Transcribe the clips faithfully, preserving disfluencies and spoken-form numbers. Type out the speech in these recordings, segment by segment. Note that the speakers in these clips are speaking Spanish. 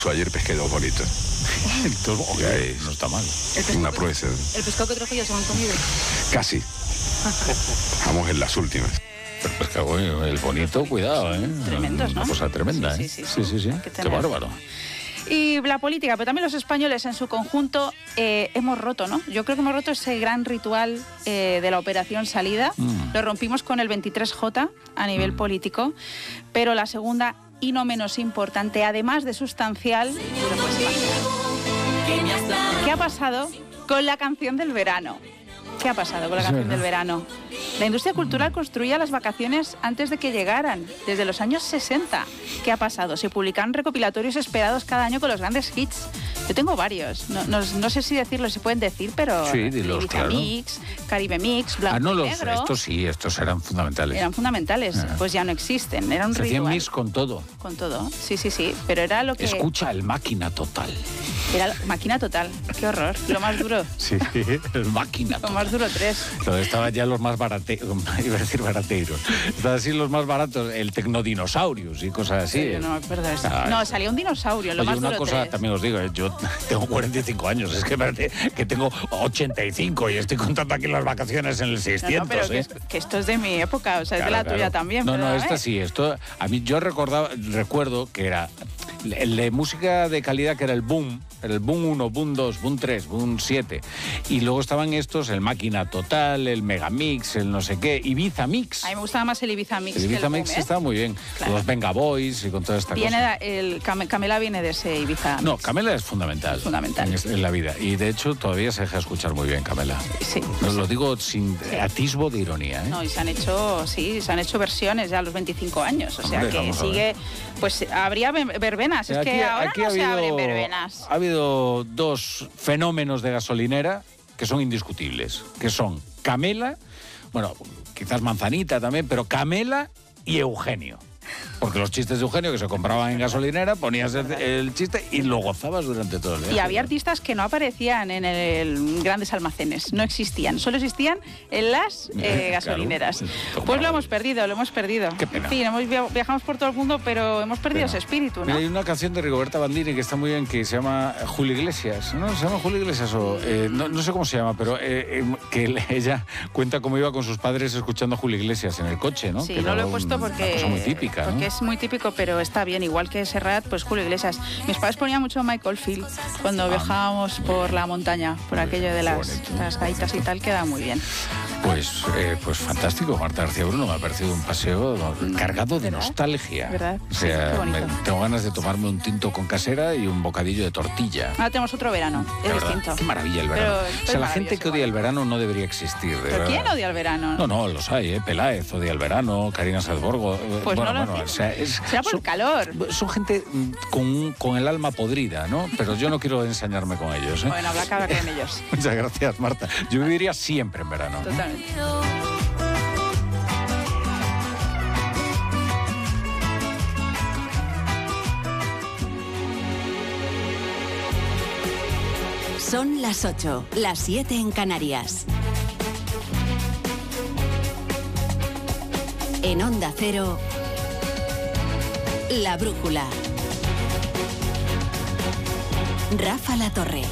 Ayer pesqué dos bonitos. Entonces, okay, no está mal. Una prueba. ¿El pescado que trajo ya se lo han comido? Casi. Vamos en las últimas. Pero pescado, el bonito, cuidado, ¿eh? Tremendos, ¿no? Una cosa tremenda, sí, ¿eh? Sí, sí, sí, sí. sí. Qué Qué bárbaro. Y la política, pero también los españoles en su conjunto eh, hemos roto, ¿no? Yo creo que hemos roto ese gran ritual eh, de la operación salida. Mm. Lo rompimos con el veintitrés jota a nivel mm. político, pero la segunda y no menos importante, además de sustancial, ¿qué ha pasado con la canción del verano? ¿Qué ha pasado con la canción del verano? La industria cultural construía las vacaciones antes de que llegaran, desde los años sesenta. ¿Qué ha pasado? Se publican recopilatorios esperados cada año con los grandes hits. Yo tengo varios, no, no, no sé si decirlo, se pueden decir, pero... Sí, dilos, Ibiza claro. Mix, Caribe Mix, Blanco ah, no, los, y Negro... estos sí, estos eran fundamentales. Eran fundamentales, ah. pues ya no existen, era un Se ritual. hacían mix con todo. Con todo, sí, sí, sí, pero era lo que... Escucha el Máquina Total. Era Máquina Total, qué horror, lo más duro. Sí, el Máquina Total. Lo más duro tres. Entonces estaban ya los más barateros, iba a decir barateros, estaban así los más baratos, el Tecnodinosaurios y cosas así. Sí, no me acuerdo de eso. Ah, no, salía un dinosaurio, lo oye, más una duro cosa, tres. también os digo, yo tengo cuarenta y cinco años, es que parece que tengo ochenta y cinco y estoy contando aquí las vacaciones en el seiscientos. No, no, pero ¿eh? que, que esto es de mi época, o sea, claro, es de la claro. tuya también. No, no, ¿eh? esta sí, esto, a mí yo recordaba, recuerdo que era el de música de calidad, que era el Boom, el Boom uno, Boom dos, Boom tres, Boom siete, y luego estaban estos, el Máquina Total, el Megamix, el no sé qué, Ibiza Mix. A mí me gustaba más el Ibiza Mix. El Ibiza que el Mix Boom, ¿eh? estaba muy bien, claro. Los Venga Boys y con toda esta viene cosa. El Camela viene de ese Ibiza Mix. No, Camela es fundamental. Es fundamental. En, en la vida, y de hecho todavía se deja escuchar muy bien Camela. Sí. Nos lo digo sin sí. atisbo de ironía, ¿eh? No, y se han hecho, sí, se han hecho versiones ya a los veinticinco años, o sea, Hombre, que sigue, pues habría verbenas, es aquí, que ahora aquí no ha se habido, abren verbenas. Ha habido dos fenómenos de gasolinera que son indiscutibles, que son Camela, bueno, quizás Manzanita también, pero Camela y Eugenio. Porque los chistes de Eugenio que se compraban en gasolinera, ponías el, el chiste y lo gozabas durante todo el día. Y había artistas que no aparecían en el grandes almacenes, no existían, solo existían en las eh, gasolineras. Claro. Pues lo hemos perdido, lo hemos perdido. Qué pena. En fin, hemos, viajamos por todo el mundo, pero hemos perdido pena. ese espíritu, ¿no? Mira, hay una canción de Rigoberta Bandini que está muy bien, que se llama Julio Iglesias, ¿no? ¿Se llama Julio Iglesias o...? Eh, no, no sé cómo se llama, pero eh, eh, que ella cuenta cómo iba con sus padres escuchando a Julio Iglesias en el coche, ¿no? Sí, que no lo he un, puesto porque... Una cosa muy típica, porque ¿no? es muy típico, pero está bien, igual que Serrat, pues Julio Iglesias. Mis padres ponían mucho Michael Field cuando ah, viajábamos por bien. la montaña, por muy aquello bien, de las, las gaitas y tal, queda muy bien. Pues, eh, pues fantástico, Marta García Bruno, me ha parecido un paseo cargado de ¿verdad? nostalgia. ¿Verdad? O sea, sí, me, tengo ganas de tomarme un tinto con casera y un bocadillo de tortilla. Ahora tenemos otro verano, es de distinto. Verdad, qué maravilla el verano. Pero, o sea, la gente que odia el verano no debería existir. De ¿Pero verdad. quién odia el verano? No, no, los hay, ¿eh? Peláez odia el verano, Karina Salzborgo. Pues bueno, no lo bueno, o sea, es, será por son, el calor. Son gente con, con el alma podrida, ¿no? Pero yo no quiero ensañarme con ellos, ¿eh? Bueno, habrá que hablar con ellos. Muchas gracias, Marta. Yo viviría siempre en verano. Totalmente. Son las ocho, las siete en Canarias. En Onda Cero, La Brújula. Rafa La Torre.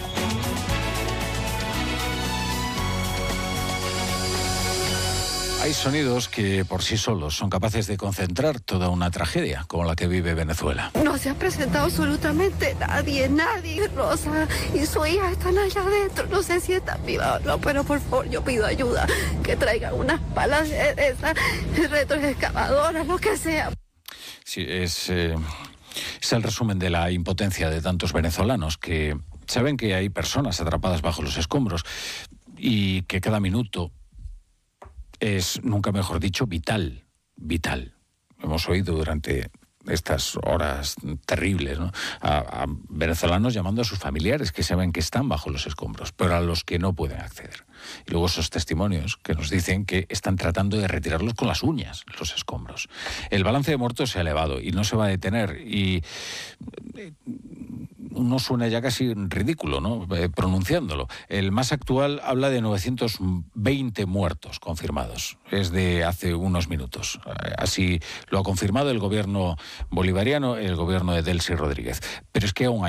Hay sonidos que por sí solos son capaces de concentrar toda una tragedia como la que vive Venezuela. No se ha presentado absolutamente nadie, nadie. Rosa y su hija están allá adentro. No sé si están vivas o no, pero por favor yo pido ayuda. Que traigan unas palas de esas retroexcavadoras, lo que sea. Sí, es, eh, es el resumen de la impotencia de tantos venezolanos que saben que hay personas atrapadas bajo los escombros y que cada minuto es, nunca mejor dicho, vital, vital. Hemos oído durante estas horas terribles, ¿no?, a, a venezolanos llamando a sus familiares que saben que están bajo los escombros, pero a los que no pueden acceder. Y luego esos testimonios que nos dicen que están tratando de retirarlos con las uñas, los escombros. El balance de muertos se ha elevado y no se va a detener. Y uno suena ya casi ridículo, ¿no? Eh, pronunciándolo. El más actual habla de novecientos veinte muertos confirmados. Es de hace unos minutos. Eh, así lo ha confirmado el gobierno bolivariano, el gobierno de Delcy Rodríguez. Pero es que aún hay